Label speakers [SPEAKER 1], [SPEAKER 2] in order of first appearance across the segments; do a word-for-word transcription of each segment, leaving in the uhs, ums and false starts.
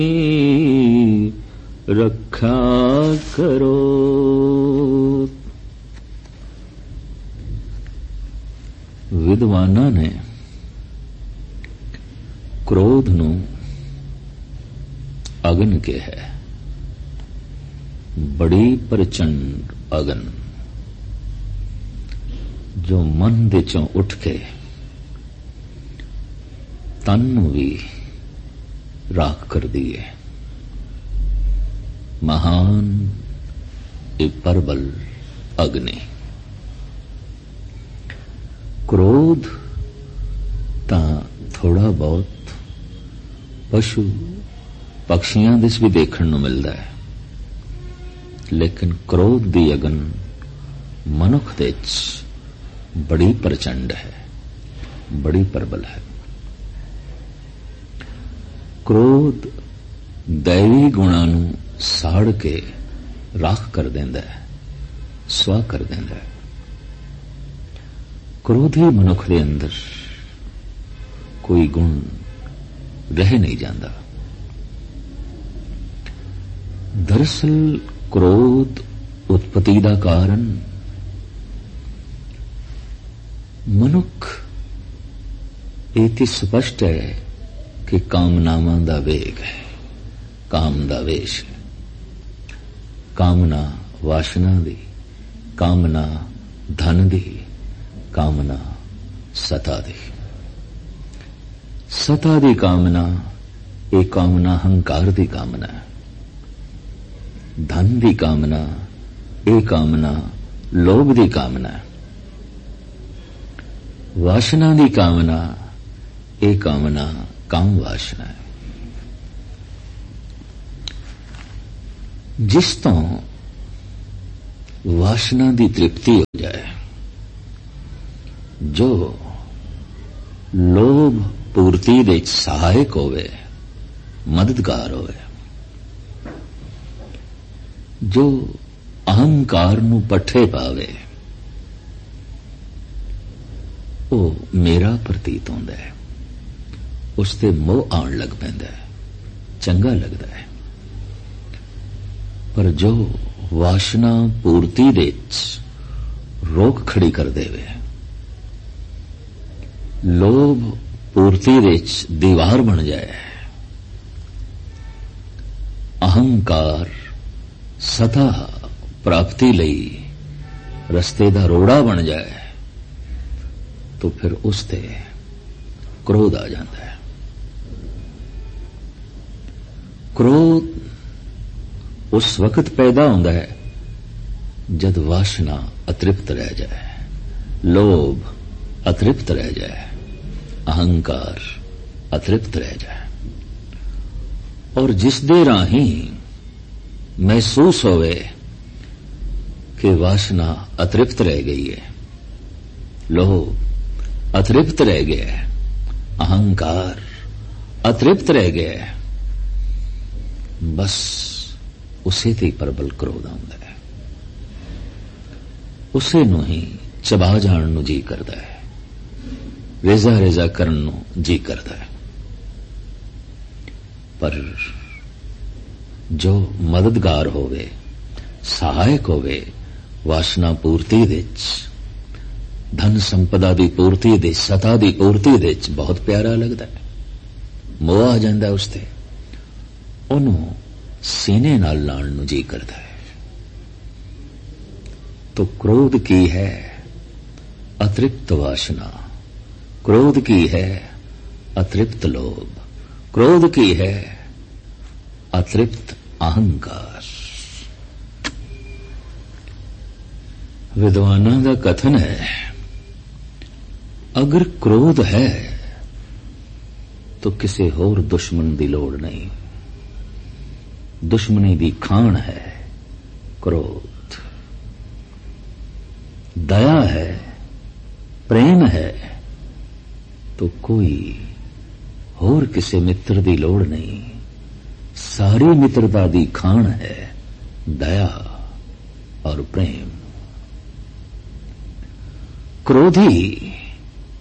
[SPEAKER 1] ਰੱਖਿਆ ਕਰੋ। ਵਿਦਵਾਨਾਂ ਨੇ ਕ੍ਰੋਧ ਨੂੰ ਅਗਨ ਕਿਹਾ ਹੈ, ਬੜੀ ਪ੍ਰਚੰਡ ਅਗਨ ਜੋ ਮਨ ਦੇ ਚੋਂ ਉੱਠ ਕੇ ਤਨ ਨੂੰ ਵੀ ਰਾਖ ਕਰਦੀ ਹੈ। ਮਹਾਨ ਇਹ ਪ੍ਰਬਲ ਅਗਨੀ। ਕ੍ਰੋਧ ਤਾਂ ਥੋੜਾ ਬਹੁਤ ਪਸ਼ੂ ਪਕਸ਼ੀਆਂ ਦੇ ਵੀ ਦੇਖਣ ਨੂੰ ਮਿਲਦਾ ਹੈ, ਲੇਕਿਨ ਕ੍ਰੋਧ ਦੀ ਅਗਨ ਮਨੁੱਖ ਦੇ ਚ ਬੜੀ ਪ੍ਰਚੰਡ ਹੈ, ਬੜੀ ਪ੍ਰਬਲ ਹੈ। ਕ੍ਰੋਧ ਦੈਵੀ ਗੁਣਾਂ ਨੂੰ ਸਾੜ ਕੇ ਰਾਖ ਕਰ ਦਿੰਦਾ ਹੈ, ਸਵਾਹ ਕਰ ਦਿੰਦਾ ਹੈ। ਕ੍ਰੋਧੀ ਮਨੁੱਖ ਦੇ ਅੰਦਰ ਕੋਈ ਗੁਣ ਰਹਿ ਨਹੀਂ ਜਾਂਦਾ। ਦਰਅਸਲ ਕ੍ਰੋਧ ਉਤਪਤੀ ਦਾ ਕਾਰਨ ਮਨੁੱਖ ਇਹ ਤੇ ਸਪਸ਼ਟ ਹੈ ਕਿ ਕਾਮਨਾਵਾਂ ਦਾ ਵੇਗ ਹੈ, ਕਾਮ ਦਾ ਵੇਸ਼ ਹੈ। ਕਾਮਨਾ ਵਾਸ਼ਨਾ ਦੀ, ਕਾਮਨਾ ਧਨ ਦੀ, ਕਾਮਨਾ ਸਤਾ ਦੀ। ਸਤਾ ਦੀ ਕਾਮਨਾ ਇਹ ਕਾਮਨਾ ਹੰਕਾਰ ਦੀ ਕਾਮਨਾ ਹੈ। ਧਨ ਦੀ ਕਾਮਨਾ ਇਹ ਕਾਮਨਾ ਲੋਭ ਦੀ ਕਾਮਨਾ ਹੈ। ਵਾਸ਼ਨਾ ਦੀ ਕਾਮਨਾ ਇਹ ਕਾਮਨਾ ਕਾਮ ਵਾਸ਼ਨਾ ਹੈ। ਜਿਸ ਤੋਂ ਵਾਸ਼ਨਾ ਦੀ ਤ੍ਰਿਪਤੀ ਹੋ ਜਾਏ, ਜੋ ਲੋਭ ਪੂਰਤੀ ਦੇ ਸਹਾਇਕ ਹੋਵੇ, ਮਦਦਗਾਰ ਹੋਵੇ, ਜੋ ਅਹੰਕਾਰ ਨੂੰ ਪੱਠੇ ਪਾਵੇ, ਉਹ ਮੇਰਾ ਪ੍ਰਤੀਤ ਹੁੰਦਾ ਹੈ। ਉਸ ਤੇ ਮੋਹ ਆਉਣ ਲੱਗ ਪੈਂਦਾ ਹੈ, ਚੰਗਾ ਲੱਗਦਾ ਹੈ। ਪਰ ਜੋ ਵਾਸ਼ਨਾ ਪੂਰਤੀ ਦੇ ਵਿੱਚ ਰੋਕ ਖੜੀ ਕਰ ਦੇਵੇ, ਲੋਭ ਪੂਰਤੀ ਦੇ ਵਿੱਚ ਦੀਵਾਰ ਬਣ ਜਾਏ, ਅਹੰਕਾਰ ਸਤਾ ਪ੍ਰਾਪਤੀ ਲਈ ਰਸਤੇ ਦਾ ਰੋੜਾ ਬਣ ਜਾਏ, तो फिर उस ते क्रोध आ जाता है। क्रोध उस वक्त पैदा होता है जब वासना अतृप्त रह जाए, लोभ अतृप्त रह जाए, अहंकार अतृप्त रह जाए, और जिस दे राही महसूस होवे कि वासना अतृप्त रह गई है, लोभ अतृप्त रह गया है, अहंकार अतृप्त रह गया है, बस उसे ते प्रबल क्रोध आंदा है। उसे नूं ही चबा जाण नूं जी करदा है, रेजा रेजा करन नूं जी करदा है। पर जो मददगार होवे, सहायक होवे, वासना पूर्ति विच, धन संपदा दी पूर्ति दे, सता दी पूर्ति दे बहुत प्यारा लगता है, मोह आ जाता है उसते, उन्हों सीने नाल लाण नूं जी करता है। तो क्रोध की है अतृप्त वासना, क्रोध की है अतृप्त लोभ, क्रोध की है अतृप्त अहंकार। विद्वानां दा कथन है, अगर क्रोध है तो किसी होर दुश्मन की लोड़ नहीं, दुश्मनी की खान है क्रोध। दया है, प्रेम है, तो कोई होर किसी मित्र की लोड़ नहीं, सारी मित्रता की खान है दया और प्रेम। क्रोधी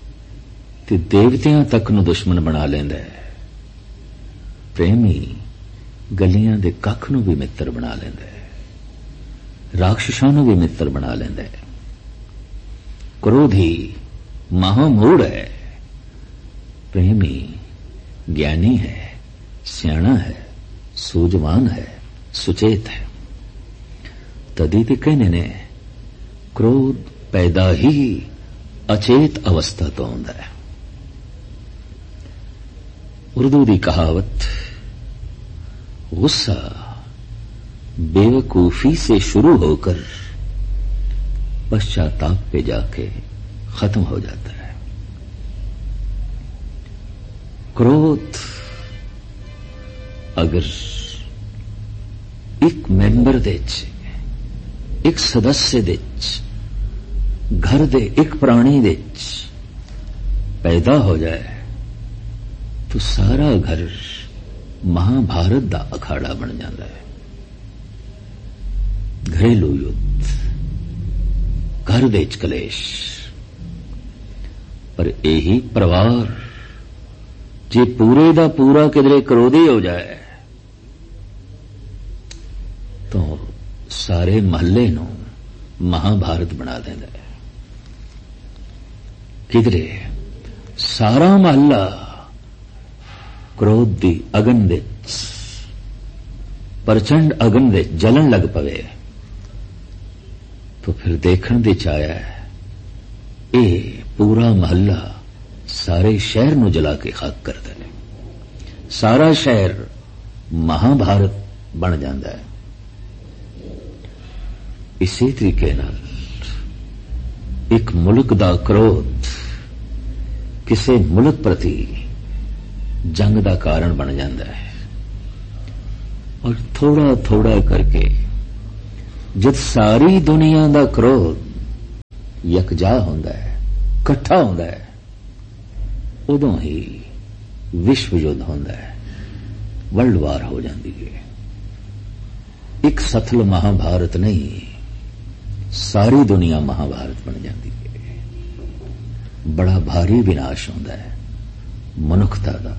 [SPEAKER 1] ते देवतियां तक नूं दुश्मन बना लेंदा है, प्रेमी गलियां दे कख नूं भी मित्र बना लैंदा है, राक्षसां नूं भी मित्र बना लैंदा है। क्रोधी महामूढ़ है, प्रेमी ज्ञानी है, सियाणा है, सूझवान है, सुचेत है। तदी ते कहने ने क्रोध पैदा ही अचेत अवस्था तो होंदा है। उर्दू दी कहावत, गुस्सा बेवकूफी से शुरू होकर पश्चाताप पे जाके खत्म हो जाता है। क्रोध अगर एक मैंबर दे च, एक सदस्य दे च, घर दे एक प्राणी दे च पैदा हो जाए तो सारा घर महाभारत दा अखाड़ा बन जाता है। घरेलू युद्ध, घर दे च कलेश। पर यही परिवार जे पूरे दा पूरा किधरे क्रोधी हो जाए तो सारे महल्ले नूं महाभारत बना देंदा है। किधरे सारा महल्ला क्रोध दी अगन दे प्रचंड अगन दे जलन लग पवे तो फिर देखण दी चाया ए पूरा महल्ला सारे शहर नूं जला के खाक कर दे। सारा शहर महाभारत बन जाता है। इसी तरीके नाल एक मुल्क दा क्रोध किसी मुल्क प्रति जंग दा कारण बन जाता है। और थोड़ा थोड़ा करके जब सारी दुनिया दा क्रोध यकजा होंदा है, इकट्ठा होंदा है, उदों ही विश्व युद्ध होंदा है, वर्ल्ड वार हो जाती है। एक सतल महाभारत नहीं, सारी दुनिया महाभारत बन जाती है। बड़ा भारी विनाश होंदा है मनुखता दा।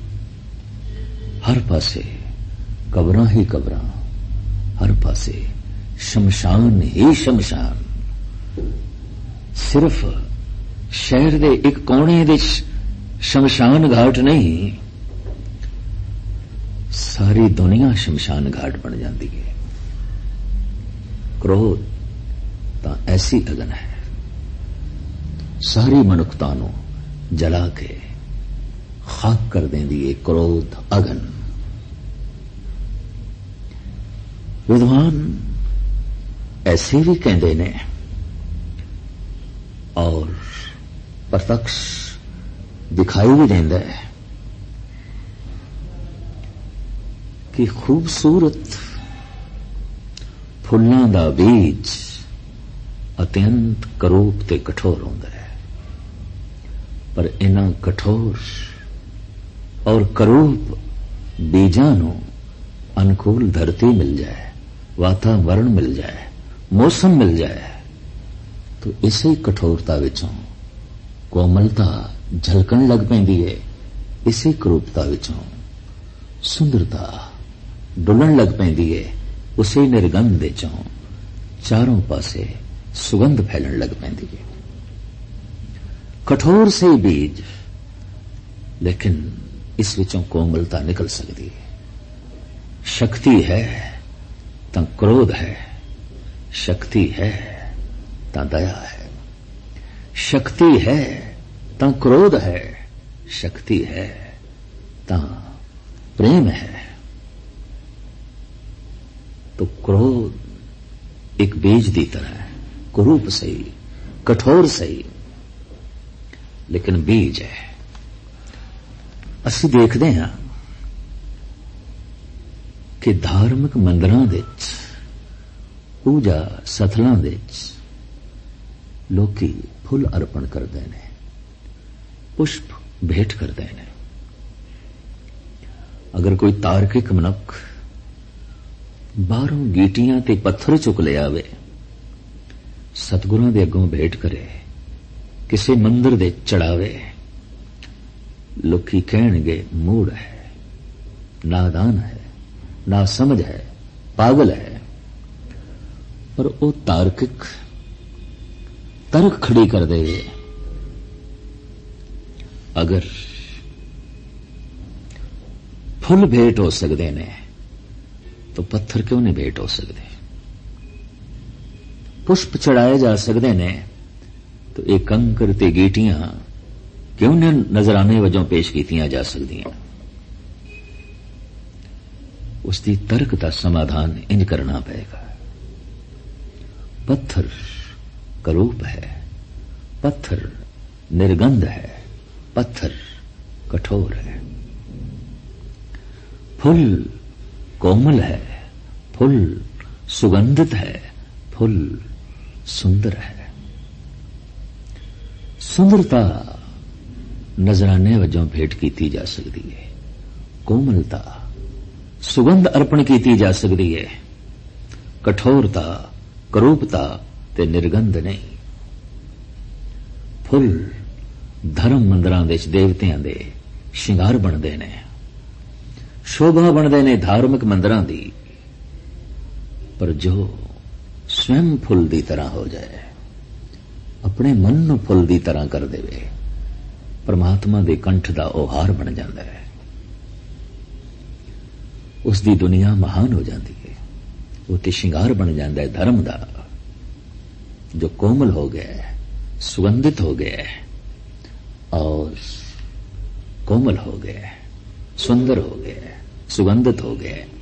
[SPEAKER 1] हर पासे कबरां ही कबरां, हर पासे शमशान ही शमशान। सिर्फ शहर दे एक कोने दे शमशान घाट नहीं, सारी दुनिया शमशान घाट बन जाती है। क्रोध तां ऐसी अगन है, सारी मनुखता नूं जला के खाक कर देंदी है क्रोध अगन। विद्वान ऐसे भी कहते ने और प्रत्यक्ष दिखाई भी देंदा है कि खूबसूरत फुल्लां दा बीज अत्यंत करूप ते कठोर होंदा है। पर इन्हां कठोर और करूप बीजां नूं अनुकूल धरती मिल जाए, वातावरण मिल जाए, मौसम मिल जाए तो इसे कठोरता विचों कोमलता झलकण लग पैंदी है। इसे करूपता विचों सुंदरता डुलण लग पैंदी है। उसे निर्गंध विचों चारों पासे सुगंध फैलण लग पैंदी है। कठोर से बीज, लेकिन इस विचों कोमलता निकल सकती है। शक्ति है तां क्रोध है, शक्ति है तां दया है, शक्ति है तां क्रोध है, शक्ति है तां प्रेम है। तो क्रोध एक बीज दी तरह है, कुरूप सही, कठोर सही, लेकिन बीज है। ਅਸੀਂ देखते हैं कि धार्मिक मंदिरां दे विच पूजा सथलां दे विच लोकी फुल अर्पण करते हैं, पुष्प भेंट करते हैं। अगर कोई तार्किक मनुख बाहरों गीटियां ते पत्थर चुक ले आवे, सतगुरां दे अगों भेंट करे, किसी मंदिर दे चढ़ावे, लोकी कहणगे मूढ़ है, नादान है, ना समझ है, पागल है। पर वो तार्किक तर्क खड़ी कर दे, अगर फुल भेंट हो सकते ने तो पत्थर क्यों नहीं भेंट हो सकते? पुष्प चढ़ाए जा सकते ने तो ये कंकर ते गीटियां क्यों ने नजराने वजों पेश कीतियां जा सकदियां? उसकी तर्क का समाधान इंज करना पड़ेगा। पत्थर करूप है, पत्थर निर्गंध है, पत्थर कठोर है। फूल कोमल है, फूल सुगंधित है, फूल सुंदर है। सुंदरता नजराने वजों भेंट की जा सकती है, कोमलता सुगंध अर्पण की जा सकती है, कठोरता करूपता ते निर्गंध नहीं। फुल धर्म मंदिरां दे देवतियां दे शिंगार बनते ने, शोभा बनते ने धार्मिक मंदिरां दी, पर जो स्वयं फुल की तरह हो जाए, अपने मन नूं फुल की तरह कर देवे, परमात्मा दे कंठ दा ओ हार बन जाता है। उसकी दुनिया महान हो जाती है, वो ते शिंगार बन जाता है धर्म दा, जो कोमल हो गया है, सुगंधित हो गया है और कोमल हो गया है, सुंदर हो गया है, सुगंधित हो गया है।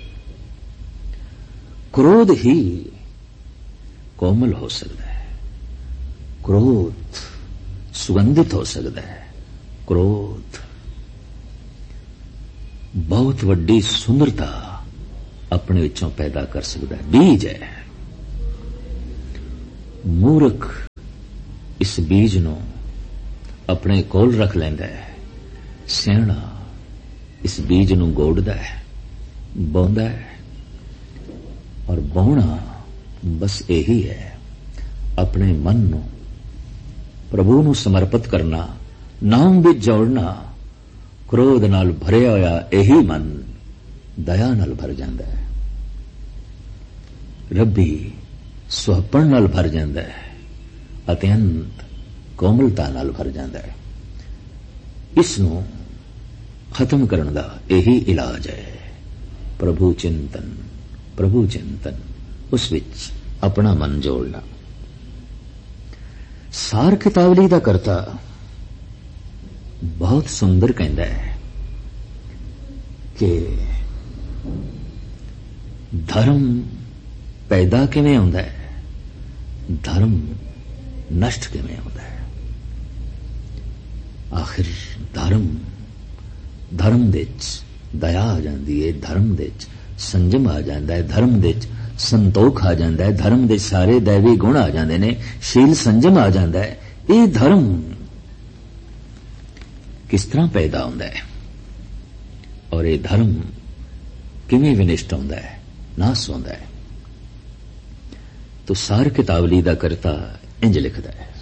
[SPEAKER 1] क्रोध ही कोमल हो सकता है, क्रोध सुगंधित हो सकता है, क्रोध बहुत वड्डी सुंदरता अपने विचों पैदा कर सकता है। बीज है, मूर्ख इस बीज नूं अपने कोल रख लैंदा है, सियाणा इस बीज नूं गोड़दा है, बोंदा है। और बोना बस यही है, अपने मन नूं प्रभु नूं समर्पित करना, नाम विच जोड़ना। क्रोध नाल भरिया होया यही मन दया नाल भर जांदा है, रब्बी सुहपण नाल भर जांदा है, अत्यंत कोमलता नाल भर जांदा है। इसनूं खत्म करने का यही इलाज है, प्रभु चिंतन, प्रभु चिंतन, उस विच अपना मन जोड़ना। सार कितावली दा करता बहुत सुंदर कहता है कि धर्म पैदा किवें होंदा है, धर्म नष्ट किवें होंदा है। आखिर धर्म धर्म दे च दया आ जाती है, धर्म दे च संजम आ जाता है, धर्म दे च संतोख आ जाता है, धर्म दे सारे दैवी गुण आ जाते हैं, शील संजम आ जाता है। ये धर्म किस तरह पैदा होता है और ये धर्म किवें विनिष्ट होता है, नाश होता है? तो सार कितावली दा करता इंज लिखदा है,